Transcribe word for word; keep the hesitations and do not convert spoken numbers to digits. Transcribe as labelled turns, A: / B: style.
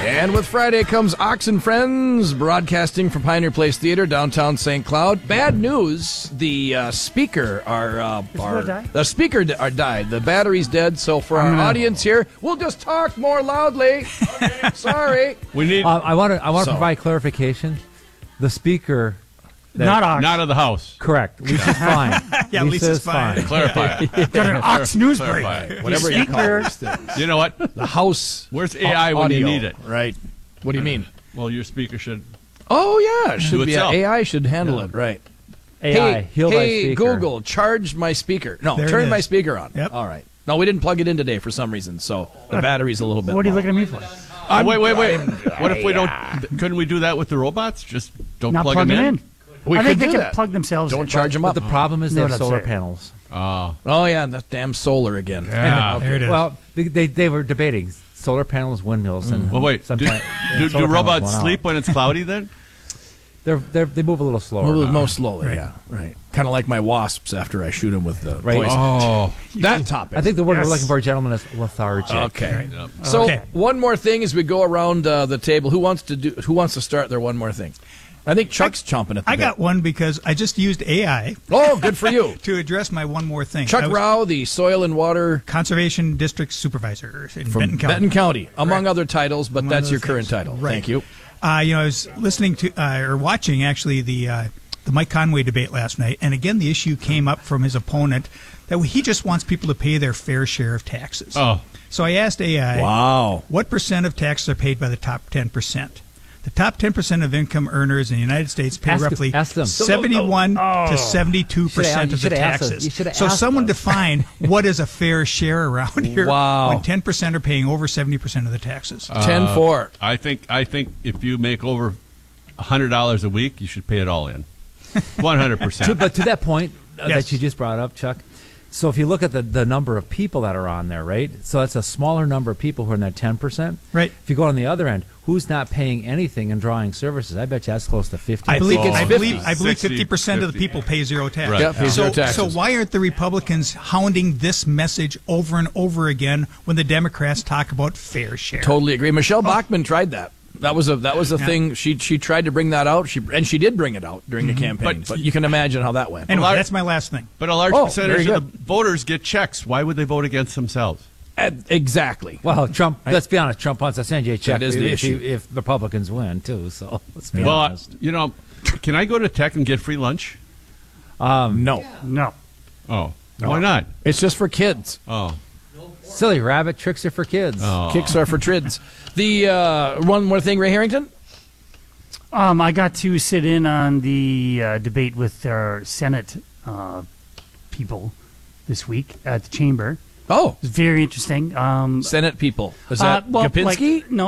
A: And with Friday comes Ox and Friends, broadcasting from Pioneer Place Theater, downtown Saint Cloud. Bad news: the uh, speaker, our, uh, our the speaker d- are died. The battery's dead. So for our audience here, we'll just talk more loudly. Okay. Sorry.
B: We need.
C: Uh, I want to. I want to
A: So.
C: provide clarification. The speaker. That,
D: Not Ox.
B: Not of the house.
C: Correct. Lisa's fine.
D: Yeah,
C: Lisa
D: Lisa's
C: is
D: fine.
B: Clarify it.
D: Got an Ox news break.
B: Clarify it.
A: Whatever you call these things.
B: You know what?
A: The house.
B: Where's A I when you
A: audio,
B: need it?
A: Right. What do you mean?
B: Well, your speaker should.
A: Oh yeah, it should
B: Do
A: be
B: itself.
A: A I should handle it. Right.
C: A I.
A: Hey,
C: heal thy
A: hey
C: speaker.
A: Google, charge my speaker. No,
D: There it
A: turn my
D: is.
A: speaker on.
D: Yep.
A: All right. No, we didn't plug it in today for some reason, so the battery's a little bit.
D: What are you
A: low.
D: looking at me for?
B: Oh, wait, wait, wait. What if we don't? Couldn't we do that with the robots? Just don't
D: Not
B: plug
D: plug
B: them
D: them
B: in.
D: in.
A: We
D: I think
A: could
D: they
A: do
D: can
A: that.
D: plug themselves
A: Don't
D: in.
A: charge them
C: But
A: up.
C: the problem is they
D: No,
C: have
D: that's
C: solar
D: it.
C: panels.
B: Oh,
A: Oh yeah, that damn solar again.
B: yeah.
D: There it is.
C: Well, they, they they were debating solar panels, windmills, and
B: Well, wait. Do,
C: sometimes
B: do,
C: solar
B: do
C: panels
B: robots
C: went out.
B: sleep when it's cloudy? Then
C: They're, they're they move a little slower.
A: A little more slowly, yeah. Right. Kind of like my wasps after I shoot them with the
C: Right.
A: poison.
B: oh,
A: That topic.
C: I think the word
D: Yes.
C: we're looking for, gentlemen, is lethargic.
A: Okay. So
D: Okay.
A: one more thing as we go around uh, the table. Who wants to do? Who wants to start their one more thing? I think Chuck's chomping at the
D: I
A: bit.
D: got one because I just used A I
A: Oh, good for you,
D: to address my one more thing.
A: Chuck
D: I was
A: Rao, the Soil and Water
D: Conservation District Supervisor in
A: from
D: Benton County.
A: Benton County, among
D: Correct.
A: other titles, but
D: Among
A: that's
D: other
A: your current
D: things.
A: title.
D: Right.
A: Thank you.
D: Uh, you know, I was listening to uh, or watching actually the uh, the Mike Conway debate last night, and again the issue came up from his opponent that he just wants people to pay their fair share of taxes.
B: oh.
D: So I asked A I,
A: Wow.
D: what percent of taxes are paid by the top ten percent? The top ten percent of income earners in the United States pay
C: Ask-
D: roughly
C: ask them.
D: seventy-one to seventy-two
C: You should've-
D: percent
C: you
D: of the
C: should've asked us.
D: taxes.
C: You should've
D: So
C: asked
D: someone
C: us.
D: define what is a fair share around here
A: Wow.
D: when ten percent are paying over seventy percent of the taxes.
A: Ten four.
B: I think I think if you make over a hundred dollars a week, you should pay it all in. One hundred
C: To,
B: percent.
C: but to that point uh,
D: Yes.
C: that you just brought up, Chuck, so if you look at the, the number of people that are on there, right? So that's a smaller number of people who are in that ten percent.
D: Right.
C: If you go on the other end, who's not paying anything and drawing services? I bet you that's close to fifty.
D: I believe,
A: it's
D: I
A: fifty.
D: believe, I believe
B: sixty,
D: fifty percent of the
B: fifty.
D: people pay zero tax.
B: Right.
A: Yeah, pay
D: So,
A: zero taxes.
D: so why aren't the Republicans hounding this message over and over again when the Democrats talk about fair share?
A: Totally agree. Michelle Bachmann tried that. That was a that was a
D: Yeah.
A: thing. She she tried to bring that out. She and she did bring it out during the campaign. But,
B: But-
A: you can imagine how that went.
D: Anyway,
B: Well, I-
D: that's my last thing.
B: But a large
A: Oh,
B: percentage
A: very
B: of the voters get checks. Why would they vote against themselves?
A: Ed- exactly.
C: Well, Trump. Let's be honest. Trump wants to send you a check
A: That is the
C: if,
A: issue.
C: if, if Republicans win too. So let's be
B: Well, I-
C: honest.
B: you know, can I go to Tech and get free lunch?
A: No,
D: No.
B: Oh, why not?
A: it's just for kids.
B: Oh,
C: Silly rabbit tricks are for kids.
B: oh.
A: Kicks are for trids. The uh, one more thing, Ray Harrington.
D: Um, I got to sit in on the uh, debate with our Senate uh, people this week at the chamber.
A: Oh,
D: It was very interesting. Um,
A: Senate people. Is
D: uh,
A: that
D: well,
A: Kapinski?
D: like, no,